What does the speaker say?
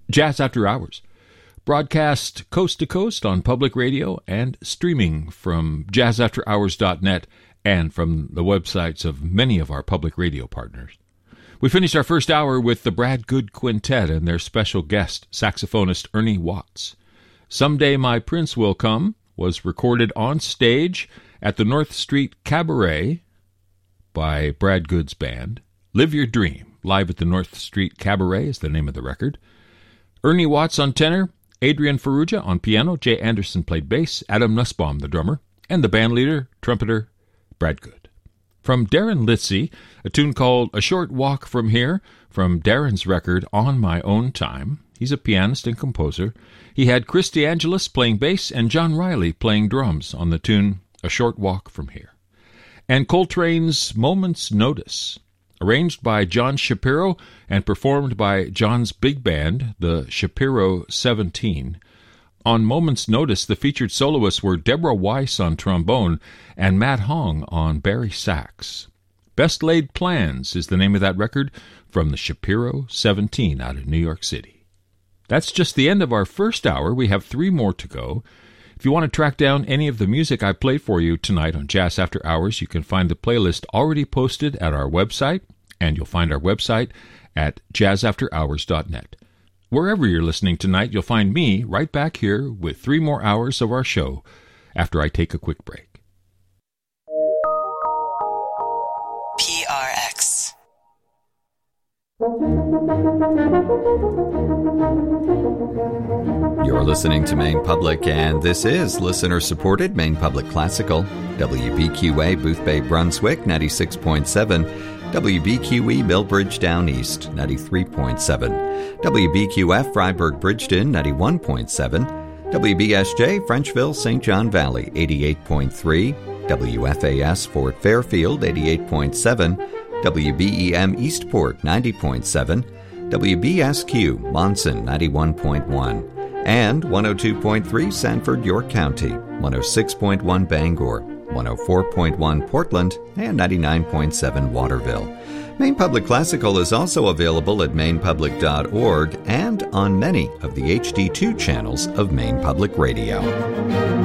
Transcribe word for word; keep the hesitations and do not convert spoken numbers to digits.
Jazz After Hours, broadcast coast to coast on public radio and streaming from jazz after hours dot net and from the websites of many of our public radio partners. We finished our first hour with the Brad Good Quintet and their special guest, saxophonist Ernie Watts. Someday My Prince Will Come was recorded on stage at the North Street Cabaret by Brad Good's band. Live Your Dream, live at the North Street Cabaret is the name of the record. Ernie Watts on tenor, Adrian Ferrugia on piano, Jay Anderson played bass, Adam Nussbaum the drummer, and the band leader, trumpeter, Brad Good. From Darren Litzy, a tune called A Short Walk From Here, from Darren's record On My Own Time. He's a pianist and composer. He had Chris DeAngelis playing bass and John Riley playing drums on the tune A Short Walk From Here. And Coltrane's Moment's Notice, arranged by John Shapiro and performed by John's big band, the Shapiro seventeen. On Moment's Notice, the featured soloists were Deborah Weiss on trombone and Matt Hong on bari sax. Best Laid Plans is the name of that record from the Shapiro seventeen out of New York City. That's just the end of our first hour. We have three more to go. If you want to track down any of the music I played for you tonight on Jazz After Hours, you can find the playlist already posted at our website, and you'll find our website at jazz after hours dot net. Wherever you're listening tonight, you'll find me right back here with three more hours of our show after I take a quick break. P R X. You're listening to Maine Public, and this is listener-supported Maine Public Classical. W B Q A Boothbay Brunswick, ninety-six point seven. W B Q E Millbridge Down East, ninety-three point seven. W B Q F Freiburg Bridgeton, ninety-one point seven. W B S J Frenchville Saint John Valley, eighty-eight point three. W F A S Fort Fairfield, eighty-eight point seven. W B E M Eastport, ninety point seven. W B S Q Monson, ninety-one point one. And one oh two point three Sanford, York County, one oh six point one Bangor, one oh four point one Portland, and ninety-nine point seven Waterville. Maine Public Classical is also available at maine public dot org and on many of the H D two channels of Maine Public Radio.